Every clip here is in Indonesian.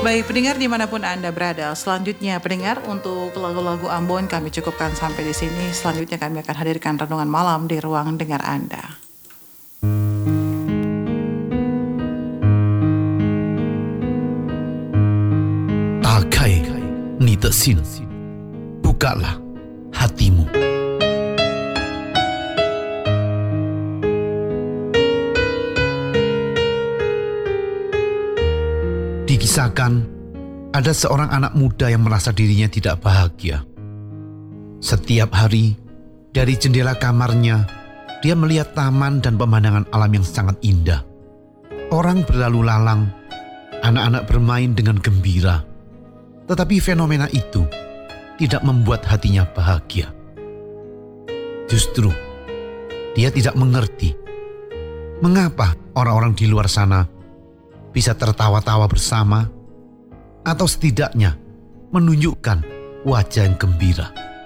Baik pendengar dimanapun Anda berada, selanjutnya pendengar untuk lagu-lagu Ambon kami cukupkan sampai di sini. Selanjutnya kami akan hadirkan renungan malam di ruang dengar Anda. Takai ni de sin, bukalah hatimu. Dikisahkan, ada seorang anak muda yang merasa dirinya tidak bahagia. Setiap hari, dari jendela kamarnya, dia melihat taman dan pemandangan alam yang sangat indah. Orang berlalu lalang, anak-anak bermain dengan gembira. Tetapi fenomena itu tidak membuat hatinya bahagia. Justru, dia tidak mengerti mengapa orang-orang di luar sana bisa tertawa-tawa bersama, atau setidaknya menunjukkan wajah yang gembira.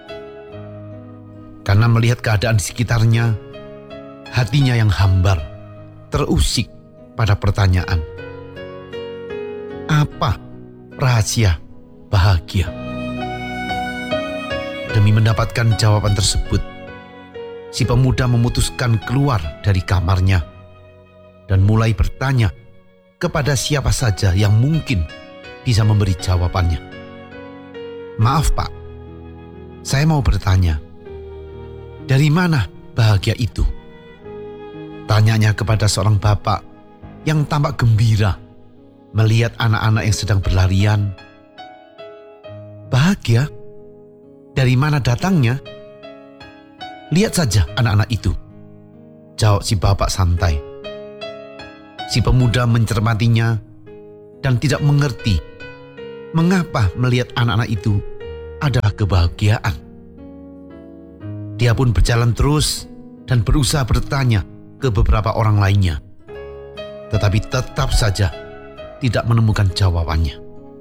Karena melihat keadaan di sekitarnya, hatinya yang hambar terusik pada pertanyaan, apa rahasia bahagia? Demi mendapatkan jawaban tersebut, si pemuda memutuskan keluar dari kamarnya dan mulai bertanya kepada siapa saja yang mungkin bisa memberi jawabannya. Maaf Pak, saya mau bertanya, dari mana bahagia itu? Tanyanya kepada seorang bapak yang tampak gembira melihat anak-anak yang sedang berlarian. Bahagia? Dari mana datangnya? Lihat saja anak-anak itu, jawab si bapak santai. Si pemuda mencermatinya dan tidak mengerti mengapa melihat anak-anak itu adalah kebahagiaan. Dia pun berjalan terus dan berusaha bertanya ke beberapa orang lainnya, tetapi tetap saja tidak menemukan jawabannya.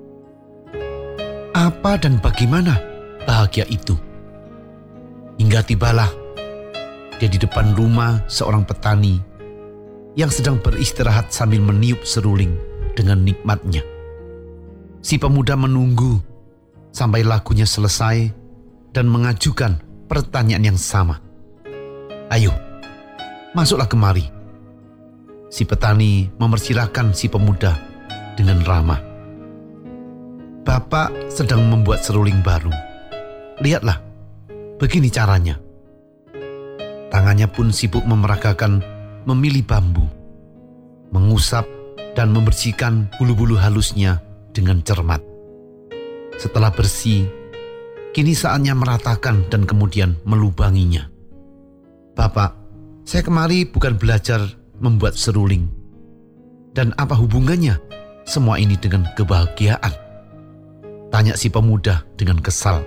Apa dan bagaimana bahagia itu? Hingga tibalah dia di depan rumah seorang petani yang sedang beristirahat sambil meniup seruling dengan nikmatnya. Si pemuda menunggu sampai lagunya selesai dan mengajukan pertanyaan yang sama. Ayo, masuklah kemari. Si petani mempersilahkan si pemuda dengan ramah. Bapak sedang membuat seruling baru. Lihatlah, begini caranya. Tangannya pun sibuk memeragakan memilih bambu, mengusap dan membersihkan bulu-bulu halusnya dengan cermat. Setelah bersih, kini saatnya meratakan dan kemudian melubanginya. Bapak, saya kemari bukan belajar membuat seruling. Dan apa hubungannya semua ini dengan kebahagiaan? Tanya si pemuda dengan kesal.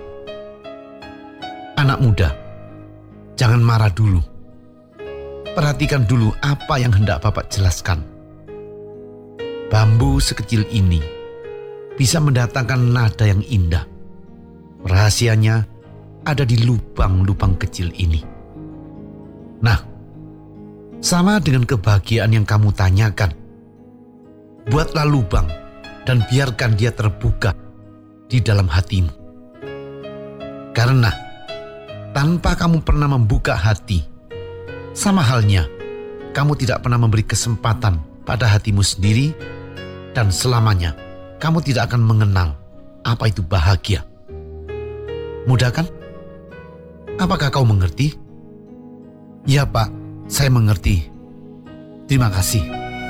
Anak muda, jangan marah dulu. Perhatikan dulu apa yang hendak Bapak jelaskan. Bambu sekecil ini bisa mendatangkan nada yang indah. Rahasianya ada di lubang-lubang kecil ini. Nah, sama dengan kebahagiaan yang kamu tanyakan. Buatlah lubang dan biarkan dia terbuka di dalam hatimu. Karena tanpa kamu pernah membuka hati, sama halnya kamu tidak pernah memberi kesempatan pada hatimu sendiri, dan selamanya kamu tidak akan mengenal apa itu bahagia. Mudah kan? Apakah kau mengerti? Ya Pak, saya mengerti. Terima kasih.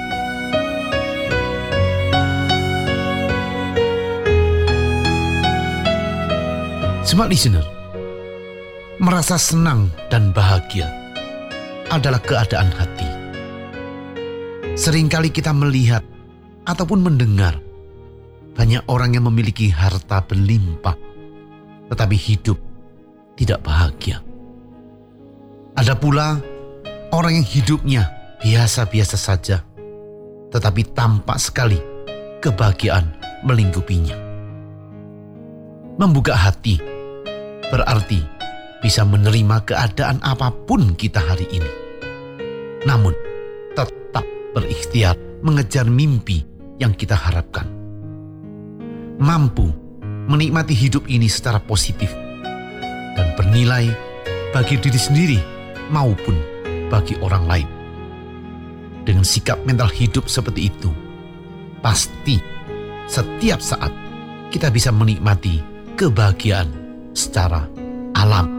Smart listener, merasa senang dan bahagia adalah keadaan hati. Seringkali kita melihat ataupun mendengar banyak orang yang memiliki harta berlimpah, tetapi hidup tidak bahagia. Ada pula orang yang hidupnya biasa-biasa saja, tetapi tampak sekali kebahagiaan melingkupinya. Membuka hati berarti bisa menerima keadaan apapun kita hari ini. Namun, tetap berikhtiar mengejar mimpi yang kita harapkan. mampu menikmati hidup ini secara positif dan bernilai bagi diri sendiri maupun bagi orang lain. Dengan sikap mental hidup seperti itu, pasti setiap saat kita bisa menikmati kebahagiaan secara alam.